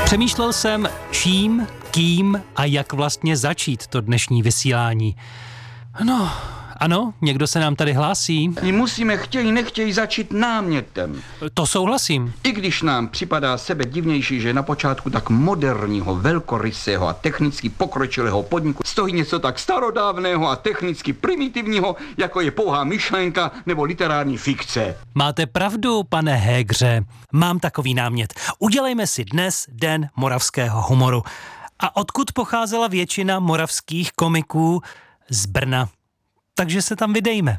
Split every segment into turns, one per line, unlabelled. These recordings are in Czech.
Přemýšlel jsem, čím, kým a jak vlastně začít to dnešní vysílání. No, ano, někdo se nám tady hlásí.
My musíme chtějí nechtějí začít námětem.
To souhlasím.
I když nám připadá sebe divnější, že na počátku tak moderního, velkorysého a technicky pokročilého podniku stojí něco tak starodávného a technicky primitivního, jako je pouhá myšlenka nebo literární fikce.
Máte pravdu, pane Hégře. Mám takový námět. Udělejme si dnes Den moravského humoru. A odkud pocházela většina moravských komiků? Z Brna. Takže se tam vydejme.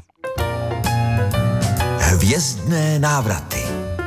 Hvězdné návraty.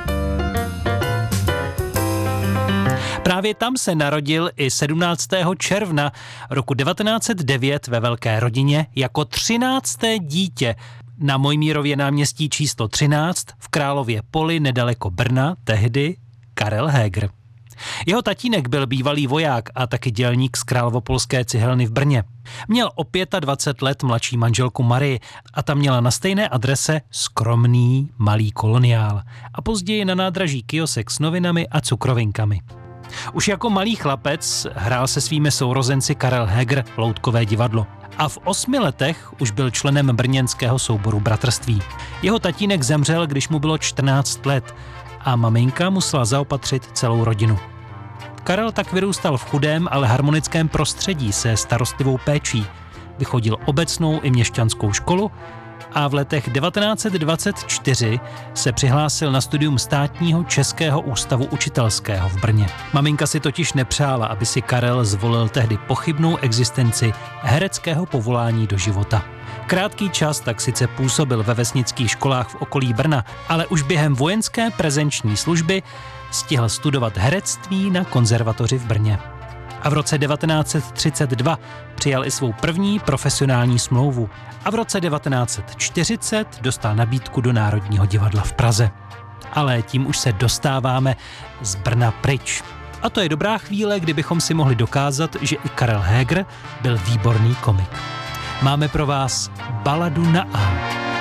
Právě tam se narodil i 17. června roku 1909 ve velké rodině jako 13. dítě na Mojmírově náměstí číslo 13 v Králově Poli nedaleko Brna, tehdy Karel Hégr. Jeho tatínek byl bývalý voják a taky dělník z Královopolské cihelny v Brně. Měl o 25 let mladší manželku Marii a ta měla na stejné adrese skromný malý koloniál a později na nádraží kiosek s novinami a cukrovinkami. Už jako malý chlapec hrál se svými sourozenci Karel Hégr loutkové divadlo. A v 8 letech už byl členem brněnského souboru Bratrství. Jeho tatínek zemřel, když mu bylo 14 let a maminka musela zaopatřit celou rodinu. Karel tak vyrůstal v chudém, ale harmonickém prostředí se starostlivou péčí. Vychodil obecnou i měšťanskou školu a v letech 1924 se přihlásil na studium státního Českého ústavu učitelského v Brně. Maminka si totiž nepřála, aby si Karel zvolil tehdy pochybnou existenci hereckého povolání do života. Krátký čas tak sice působil ve vesnických školách v okolí Brna, ale už během vojenské prezenční služby stihl studovat herectví na konzervatoři v Brně. A v roce 1932 přijal i svou první profesionální smlouvu a v roce 1940 dostal nabídku do Národního divadla v Praze. Ale tím už se dostáváme z Brna pryč. A to je dobrá chvíle, kdybychom si mohli dokázat, že i Karel Hégr byl výborný komik. Máme pro vás baladu na A.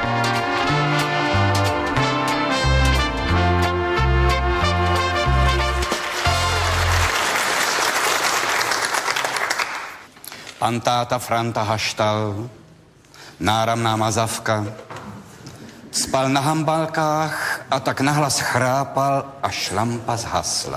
Pan táta Franta Haštal, náramná mazavka, spal na hambalkách a tak nahlas chrápal, až lampa zhasla.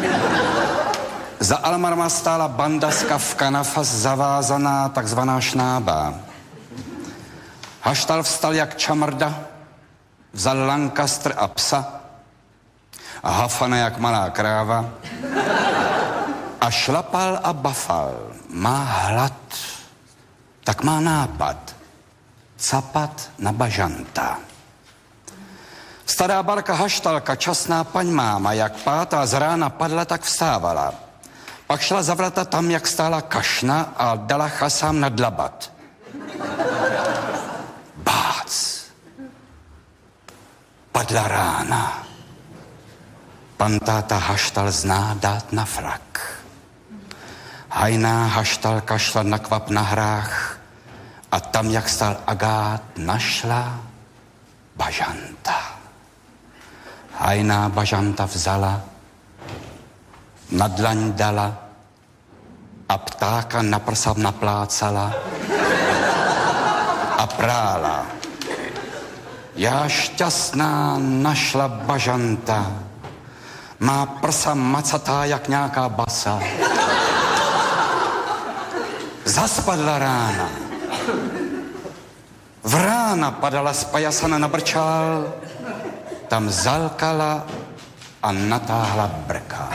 Za Almarma stála banda z kafkanafas zavázaná, takzvaná šnába. Haštal vstal jak čamrda, vzal Lancaster a psa a Hafana jak malá kráva a šlapal a bafal. Má hlad, tak má nápad. Capat na bažanta. Stará barka Haštalka, časná paň máma, jak pátá z rána padla, tak vstávala. Pak šla za vrata tam, jak stála kašna a dala chasám na dlabat. Bác. Padla rána. Pan táta Haštal zná dát na frak. Hajná Haštalka šla na kvap na hrách a tam, jak stál agát, našla bažanta. Hajná bažanta vzala, na dlaň dala a ptáka na prsa naplácala a prála. Já šťastná našla bažanta, má prsa macatá jak nějaká basa. Zaspadla rána. V rána padala z pajasana na brčál, tam zalkala a natáhla brka.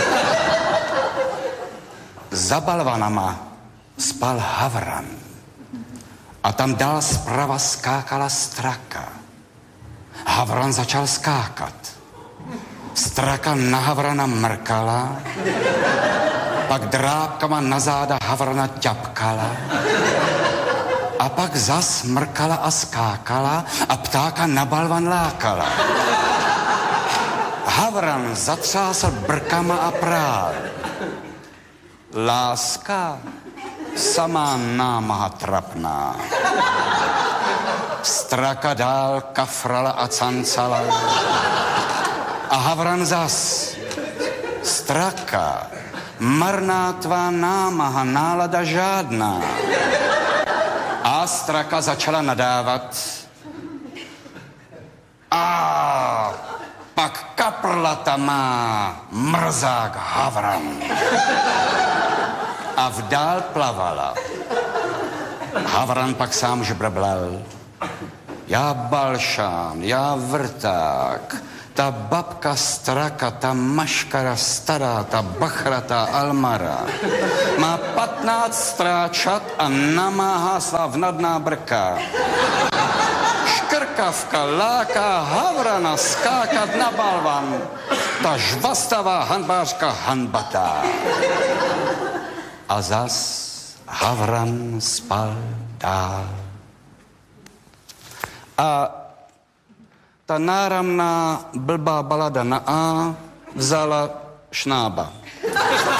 Za balvanama spal havran a tam dál zprava skákala straka. Havran začal skákat. Straka na havrana mrkala, pak drápkama na záda havrana ťapkala a pak zas mrkala a skákala a ptáka na balvan lákala. Havran zatřásl brkama a prál. Láska, samá námaha trapná. Straka dál kafrala a cancala a havran zas Straka, marná tvá námaha, nálada žádná. A straka začala nadávat. A pak kaprlata má mrzák havran. A vdál plavala. Havran pak sám žbrblal. Já balšán, já vrták, ta babka straka, ta maškara stará, ta bachratá almara. Má 15 stráčat a namáhá svá vnadná brka. Škrkavka láká havrana skákat na balvan. Ta žvastavá hanbářka hanbatá. A zas havran spal dál. A ta náramná blbá balada na A vzala šnába.